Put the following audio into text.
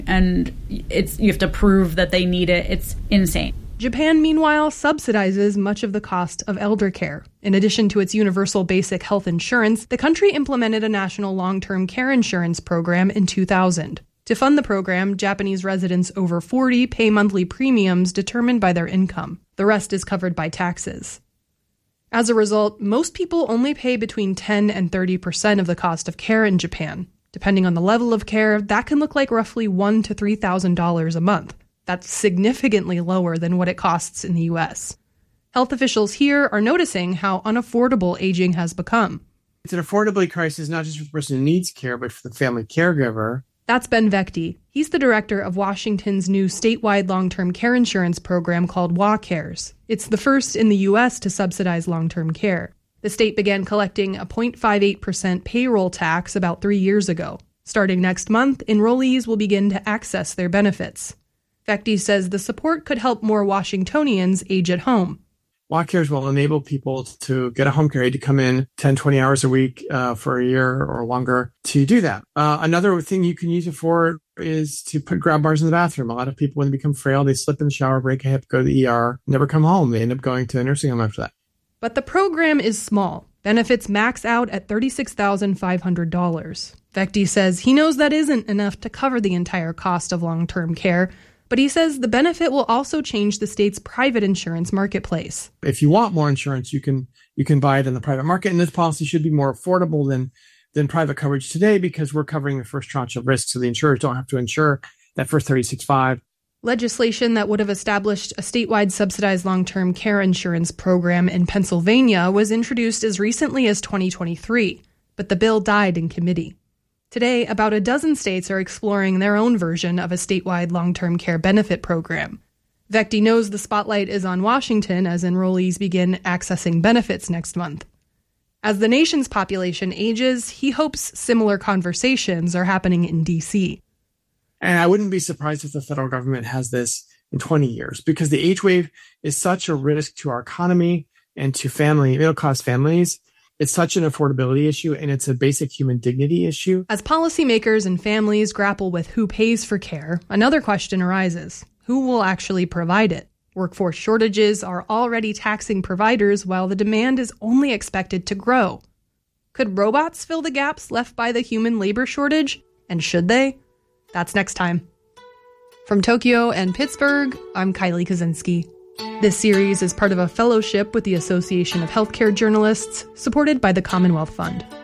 And you have to prove that they need it. It's insane. Japan, meanwhile, subsidizes much of the cost of elder care. In addition to its universal basic health insurance, the country implemented a national long-term care insurance program in 2000. To fund the program, Japanese residents over 40 pay monthly premiums determined by their income. The rest is covered by taxes. As a result, most people only pay between 10 and 30% of the cost of care in Japan. Depending on the level of care, that can look like roughly $1,000 to $3,000 a month. That's significantly lower than what it costs in the U.S. Health officials here are noticing how unaffordable aging has become. It's an affordability crisis not just for the person who needs care, but for the family caregiver. That's Ben Vecti. He's the director of Washington's new statewide long-term care insurance program called WaCares. It's the first in the U.S. to subsidize long-term care. The state began collecting a 0.58% payroll tax about 3 years ago. Starting next month, enrollees will begin to access their benefits. Vecti says the support could help more Washingtonians age at home. WaCares will enable people to get a home care aide to come in 10, 20 hours a week for a year or longer to do that. Another thing you can use it for is to put grab bars in the bathroom. A lot of people, when they become frail, they slip in the shower, break a hip, go to the ER, never come home. They end up going to a nursing home after that. But the program is small. Benefits max out at $36,500. Vecti says he knows that isn't enough to cover the entire cost of long-term care, but he says the benefit will also change the state's private insurance marketplace. If you want more insurance, you can buy it in the private market, and this policy should be more affordable than private coverage today because we're covering the first tranche of risk, so the insurers don't have to insure that first $36,500. Legislation that would have established a statewide subsidized long-term care insurance program in Pennsylvania was introduced as recently as 2023, but the bill died in committee. Today, about a dozen states are exploring their own version of a statewide long-term care benefit program. Vecti knows the spotlight is on Washington as enrollees begin accessing benefits next month. As the nation's population ages, he hopes similar conversations are happening in D.C. And I wouldn't be surprised if the federal government has this in 20 years because the age wave is such a risk to our economy and to middle-class families. It's such an affordability issue, and it's a basic human dignity issue. As policymakers and families grapple with who pays for care, another question arises. Who will actually provide it? Workforce shortages are already taxing providers while the demand is only expected to grow. Could robots fill the gaps left by the human labor shortage? And should they? That's next time. From Tokyo and Pittsburgh, I'm Kylie Kaczynski. This series is part of a fellowship with the Association of Healthcare Journalists, supported by the Commonwealth Fund.